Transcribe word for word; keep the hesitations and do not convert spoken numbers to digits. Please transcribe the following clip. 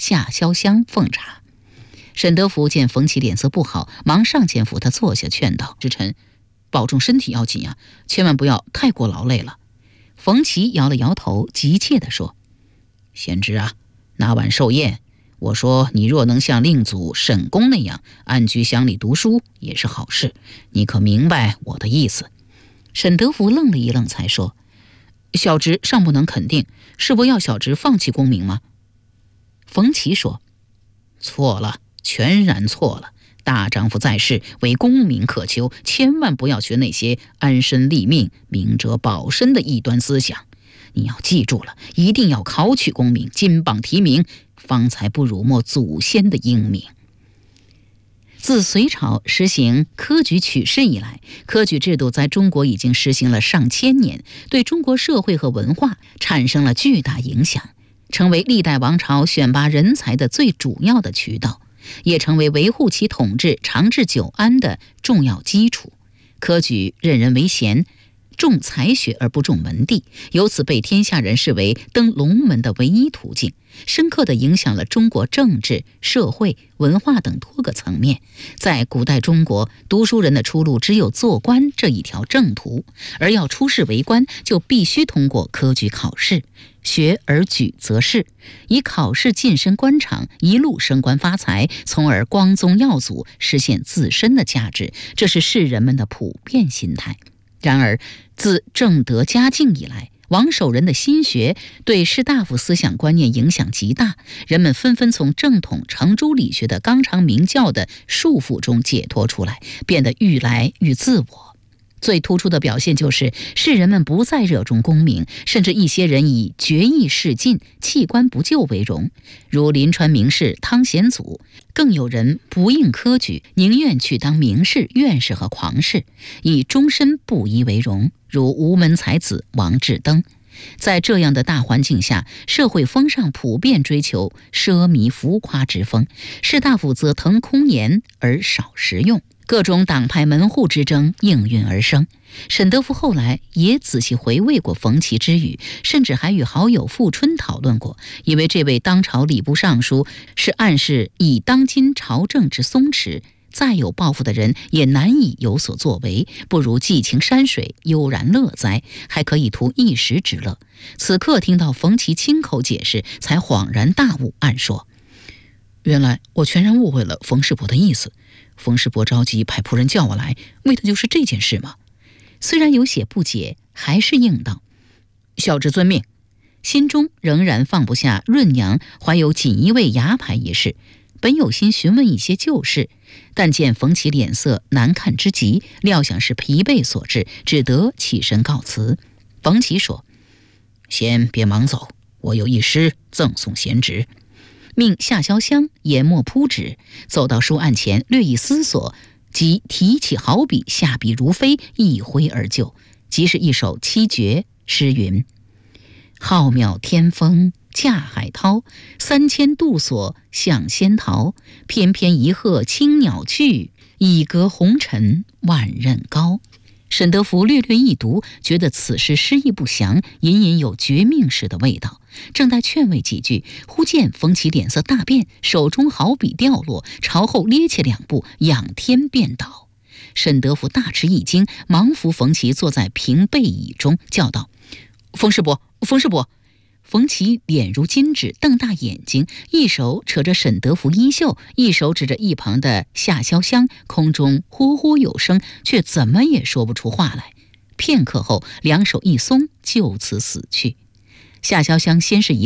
夏潇湘奉茶。沈德福见冯琦脸色不好，忙上前扶他坐下，劝道：“之臣，保重身体要紧呀，千万不要太过劳累了。”冯琦摇了摇头，急切地说：“贤侄啊，那晚寿宴，我说你若能像令祖沈公那样安居乡里读书，也是好事，你可明白我的意思？”沈德福愣了一愣，才说：“小侄尚不能肯定，是否要小侄放弃功名吗？”冯琦说：“错了，全然错了。大丈夫在世，为功名渴求，千万不要学那些安身立命、明哲保身的异端思想。你要记住了，一定要考取功名，金榜题名，方才不辱没祖先的英名。”自隋朝实行科举取士以来，科举制度在中国已经实行了上千年，对中国社会和文化产生了巨大影响，成为历代王朝选拔人才的最主要的渠道，也成为维护其统治长治久安的重要基础。科举任人唯贤，重才学而不重门第，由此被天下人视为登龙门的唯一途径，深刻地影响了中国政治、社会、文化等多个层面。在古代中国，读书人的出路只有做官这一条正途，而要出仕为官，就必须通过科举考试。学而举则仕，以考试晋升官场，一路升官发财，从而光宗耀祖，实现自身的价值，这是士人们的普遍心态。然而，自正德嘉靖以来，王守仁的心学对士大夫思想观念影响极大，人们纷纷从正统程朱理学的纲常名教的束缚中解脱出来，变得愈来愈自我。最突出的表现就是士人们不再热衷功名，甚至一些人以决意仕进、弃官不就为荣，如临川名士汤显祖。更有人不应科举，宁愿去当名士、院士和狂士，以终身不依为荣，如吴门才子王志登。在这样的大环境下，社会风尚普遍追求奢靡浮夸之风，士大夫则腾空言而少实用，各种党派门户之争应运而生。沈德福后来也仔细回味过冯琦之语，甚至还与好友富春讨论过，以为这位当朝礼部尚书是暗示以当今朝政之松弛，再有抱负的人也难以有所作为，不如寄情山水，悠然乐哉，还可以图一时之乐。此刻听到冯琦亲口解释，才恍然大悟，暗说：原来我全然误会了冯世伯的意思。冯世伯着急派仆人叫我来，为的就是这件事吗？虽然有些不解，还是应道：小侄遵命。心中仍然放不下润娘怀有锦衣卫牙牌一事，本有心询问一些旧事，但见冯琦脸色难看之极，料想是疲惫所致，只得起身告辞。冯琦说：先别忙走，我有一诗赠送贤侄。命夏潇湘研墨铺纸，走到书案前，略一思索，即提起毫笔，下笔如飞，一挥而就，即是一首七绝。诗云：浩渺天风架海涛，三千度锁向仙桃，翩翩一鹤青鸟去，一歌红尘万仞高。沈德福略略一读，觉得此诗诗意不详，隐隐有绝命时的味道。正待劝慰几句，忽见冯琦脸色大变，手中毫笔掉落，朝后趔趄两步，仰天便倒。沈德福大吃一惊，忙扶冯琦坐在平背椅中，叫道：冯世伯，冯世伯！冯琦脸如金纸，瞪大眼睛，一手扯着沈德福衣袖，一手指着一旁的夏潇湘，空中呼呼有声，却怎么也说不出话来。片刻后，两手一松，就此死去。夏潇湘先是一